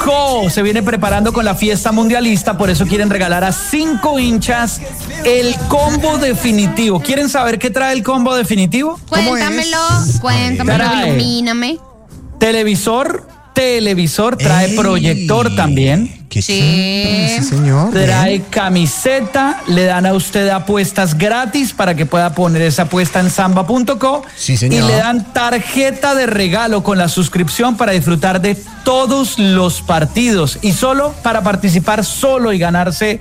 Se viene preparando con la fiesta mundialista, por eso quieren regalar a 5 hinchas el combo definitivo. ¿Quieren saber qué trae el combo definitivo? Cuéntamelo, ilumíname. Televisor, trae proyector también. Sí, señor. Trae camiseta, le dan a usted apuestas gratis para que pueda poner esa apuesta en samba.co. Sí, señor. Y le dan tarjeta de regalo con la suscripción para disfrutar de todos los partidos. Y solo para participar y ganarse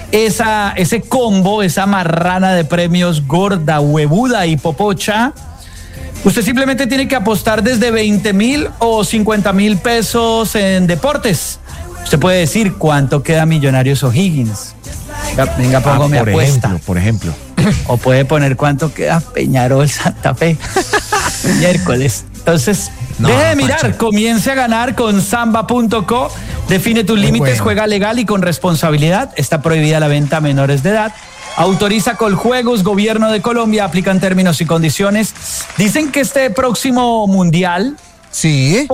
ese combo, esa marrana de premios gorda, huevuda y popocha, usted simplemente tiene que apostar desde 20,000 o 50,000 pesos en deportes. Usted puede decir cuánto queda Millonarios O'Higgins. Venga, pongo mi apuesta. Por ejemplo. O puede poner cuánto queda Peñarol Santa Fe. Miércoles. Entonces, deje de mirar, Pacho. Comience a ganar con samba.co. Define tus límites, juega legal y con responsabilidad. Está prohibida la venta a menores de edad. Autoriza Coljuegos, Gobierno de Colombia, aplican términos y condiciones. Dicen que este próximo mundial sí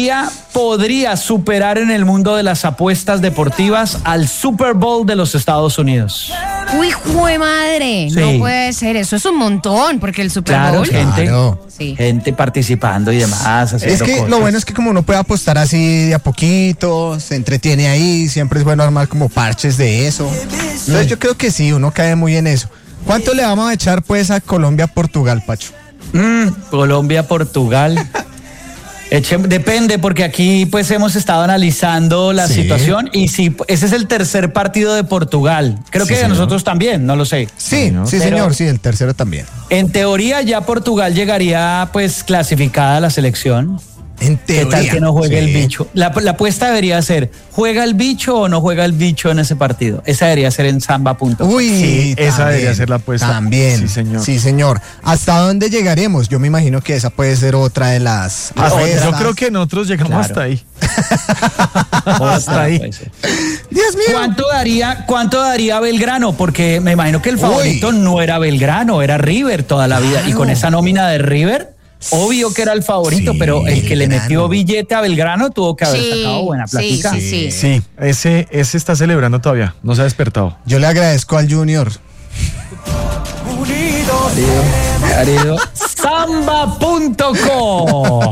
podría superar en el mundo de las apuestas deportivas al Super Bowl de los Estados Unidos. Uy, jue madre, Sí. no puede ser, eso es un montón, porque el Super Claro, Bowl... gente participando y demás. Es que cosas. lo bueno es que como uno puede apostar así de a poquito, se entretiene ahí, siempre es bueno armar como parches de eso. Entonces yo creo que sí, uno cae muy en eso. ¿Cuánto le vamos a echar pues a Colombia-Portugal, Pacho? Colombia-Portugal. Depende, porque aquí pues hemos estado analizando la situación y si ese es el tercer partido de Portugal. Creo que de nosotros también, no lo sé. Sí, señor, sí, el tercero también. En teoría ya Portugal llegaría pues clasificada a la selección. En teoría. ¿Qué tal que no juegue el bicho? La apuesta debería ser, ¿juega el bicho o no juega el bicho en ese partido? Esa debería ser en samba.co. Uy, sí, esa debería ser la apuesta. También. Sí, señor. ¿Hasta dónde llegaremos? Yo me imagino que esa puede ser otra de las... Yo creo que nosotros llegamos hasta ahí. Hasta ahí. Dios mío. ¿Cuánto daría Belgrano? Porque me imagino que el favorito no era Belgrano, era River toda la vida. Y con esa nómina de River... Obvio que era el favorito, pero el que le metió billete a Belgrano tuvo que haber sacado buena platica. Sí, ese está celebrando todavía, no se ha despertado. Yo le agradezco al Junior. Samba.co